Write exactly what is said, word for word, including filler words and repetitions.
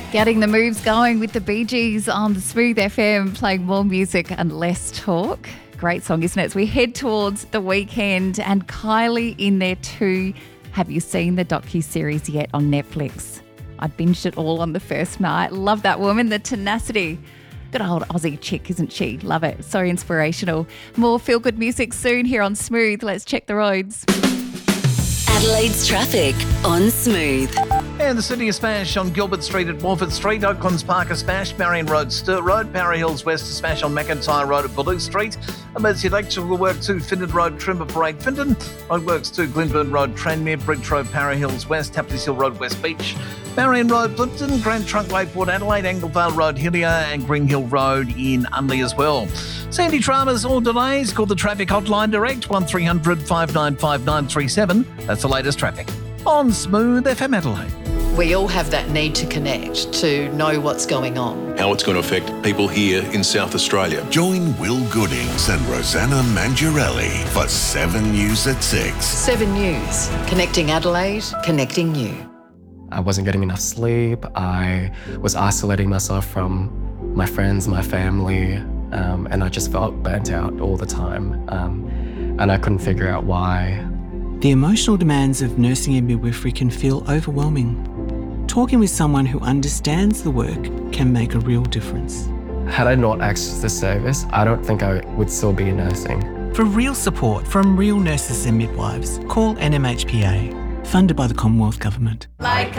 Getting the moves going with the Bee Gees on the Smooth F M, playing more music and less talk. Great song, isn't it? As we head towards the weekend, and Kylie in there too. Have you seen the docu-series yet on Netflix? I binged it all on the first night. Love that woman, the tenacity. Good old Aussie chick, isn't she? Love it. So inspirational. More feel-good music soon here on Smooth. Let's check the roads. Adelaide's traffic on Smooth. And the Sydney Smash on Gilbert Street at Morford Street, Oaklands Park a smash, Marion Road, Sturt Road, Parry Hills West a smash on McIntyre Road at Baloo Street, emergency electrical work to Findon Road, Trimmer Parade, Findon, roadworks to Glenburn Road, Tranmere, Bridge Road, Parry Hills West, Tapley's Hill Road, West Beach, Marion Road, Plimpton, Grand Trunk Lake, Port Adelaide, Anglevale Road, Hillier and Green Hill Road in Unley as well. Sandy dramas or delays, call the traffic hotline direct, one three hundred five nine five nine three seven. That's the latest traffic on Smooth F M Adelaide. We all have that need to connect, to know what's going on. How it's going to affect people here in South Australia. Join Will Goodings and Rosanna Mangiarelli for seven News at six. seven News, connecting Adelaide, connecting you. I wasn't getting enough sleep. I was isolating myself from my friends, my family, um, and I just felt burnt out all the time. Um, and I couldn't figure out why. The emotional demands of nursing and midwifery can feel overwhelming. Talking with someone who understands the work can make a real difference. Had I not accessed this service, I don't think I would still be nursing. For real support from real nurses and midwives, call N M H P A, funded by the Commonwealth Government. Like